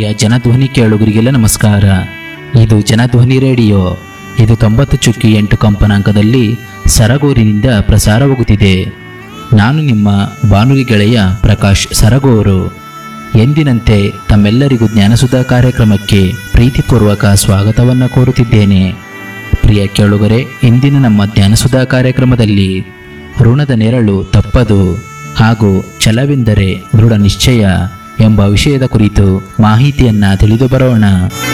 ಪ್ರಿಯ ಜನಧ್ವನಿ ಕೇಳುಗರಿಗೆಲ್ಲ ನಮಸ್ಕಾರ. ಇದು ಜನಧ್ವನಿ ರೇಡಿಯೋ. ಇದು 90.8 ಕಂಪನಾಂಕದಲ್ಲಿ ಸರಗೂರಿನಿಂದ ಪ್ರಸಾರವಾಗುತ್ತಿದೆ. ನಾನು ನಿಮ್ಮ ಬಾನುಲಿ ಗೆಳೆಯ ಪ್ರಕಾಶ್ ಸರಗೂರು. ಎಂದಿನಂತೆ ತಮ್ಮೆಲ್ಲರಿಗೂ ಜ್ಞಾನಸುಧಾ ಕಾರ್ಯಕ್ರಮಕ್ಕೆ ಪ್ರೀತಿಪೂರ್ವಕ ಸ್ವಾಗತವನ್ನು ಕೋರುತ್ತಿದ್ದೇನೆ. ಪ್ರಿಯ ಕೇಳುಗರೆ, ಇಂದಿನ ನಮ್ಮ ಜ್ಞಾನಸುಧಾ ಕಾರ್ಯಕ್ರಮದಲ್ಲಿ ಋಣದ ನೆರಳು ತಪ್ಪದು ಹಾಗೂ ಛಲವೆಂದರೆ ದೃಢ ನಿಶ್ಚಯ ಎಂಬ ವಿಷಯದ ಕುರಿತು ಮಾಹಿತಿಯನ್ನ ತಿಳಿದು ಬರೋಣ.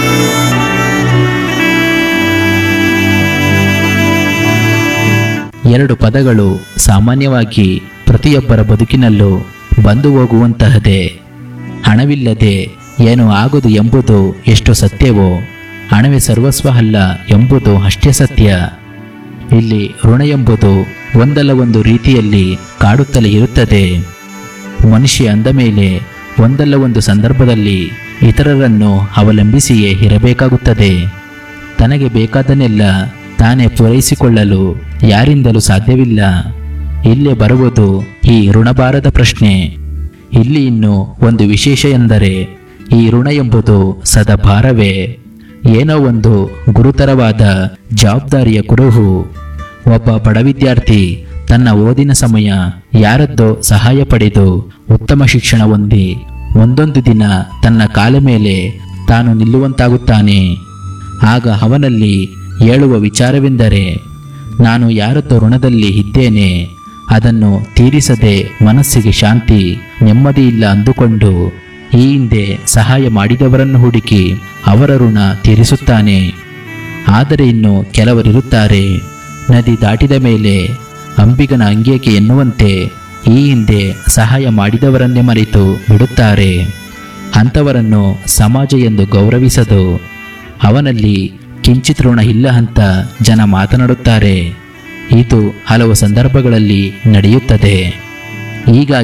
ಎರಡು ಪದಗಳು ಸಾಮಾನ್ಯವಾಗಿ ಪ್ರತಿಯೊಬ್ಬರ ಬದುಕಿನಲ್ಲೂ ಬಂದು ಹೋಗುವಂತಹದೇ. ಹಣವಿಲ್ಲದೆ ಏನೂ ಆಗದು ಎಂಬುದು ಎಷ್ಟು ಸತ್ಯವೋ, ಹಣವೇ ಸರ್ವಸ್ವ ಅಲ್ಲ ಎಂಬುದು ಅಷ್ಟೇ ಸತ್ಯ. ಇಲ್ಲಿ ಋಣ ಎಂಬುದು ಒಂದಲ್ಲ ಒಂದು ರೀತಿಯಲ್ಲಿ ಕಾಡುತ್ತಲೇ ಇರುತ್ತದೆ. ಮನುಷ್ಯ ಅಂದ ಮೇಲೆ ಒಂದಲ್ಲ ಒಂದು ಸಂದರ್ಭದಲ್ಲಿ ಇತರರನ್ನು ಅವಲಂಬಿಸಿಯೇ ಇರಬೇಕಾಗುತ್ತದೆ. ತನಗೆ ಬೇಕಾದನ್ನೆಲ್ಲ ತಾನೇ ಪೂರೈಸಿಕೊಳ್ಳಲು ಯಾರಿಂದಲೂ ಸಾಧ್ಯವಿಲ್ಲ. ಇಲ್ಲೇ ಬರುವುದು ಈ ಋಣಭಾರದ ಪ್ರಶ್ನೆ. ಇಲ್ಲಿ ಇನ್ನು ಒಂದು ವಿಶೇಷ ಎಂದರೆ, ಈ ಋಣ ಎಂಬುದು ಸದಾ ಭಾರವೇ, ಏನೋ ಒಂದು ಗುರುತರವಾದ ಜವಾಬ್ದಾರಿಯ ಕುರುಹು. ಒಬ್ಬ ಬಡ ವಿದ್ಯಾರ್ಥಿ ತನ್ನ ಓದಿನ ಸಮಯ ಯಾರದ್ದೋ ಸಹಾಯ ಪಡೆದು ಉತ್ತಮ ಶಿಕ್ಷಣ ಹೊಂದಿ ಒಂದೊಂದು ದಿನ ತನ್ನ ಕಾಲ ಮೇಲೆ ತಾನು ನಿಲ್ಲುವಂತಾಗುತ್ತಾನೆ. ಆಗ ಅವನಲ್ಲಿ ಹೇಳುವ ವಿಚಾರವೆಂದರೆ, ನಾನು ಯಾರದ್ದೋ ಋಣದಲ್ಲಿ ಇದ್ದೇನೆ, ಅದನ್ನು ತೀರಿಸದೆ ಮನಸ್ಸಿಗೆ ಶಾಂತಿ ನೆಮ್ಮದಿ ಇಲ್ಲ ಅಂದುಕೊಂಡು ಈ ಹಿಂದೆ ಸಹಾಯ ಮಾಡಿದವರನ್ನು ಹುಡುಕಿ ಅವರ ಋಣ ತೀರಿಸುತ್ತಾನೆ. ಆದರೆ ಇನ್ನು ಕೆಲವರಿರುತ್ತಾರೆ, ನದಿ ದಾಟಿದ ಮೇಲೆ ಅಂಬಿಗನ ಅಂಗೇಕೆ ಎನ್ನುವಂತೆ ಈ ಹಿಂದೆ ಸಹಾಯ ಮಾಡಿದವರನ್ನೇ ಮರೆತು ಬಿಡುತ್ತಾರೆ. ಅಂಥವರನ್ನು ಸಮಾಜ ಎಂದು ಗೌರವಿಸದು, ಅವನಲ್ಲಿ ಕಿಂಚಿತ್ ಋಣ ಇಲ್ಲ ಅಂತ ಜನ ಮಾತನಾಡುತ್ತಾರೆ. ಇದು ಹಲವು ಸಂದರ್ಭಗಳಲ್ಲಿ ನಡೆಯುತ್ತದೆ. ಹೀಗಾಗಿ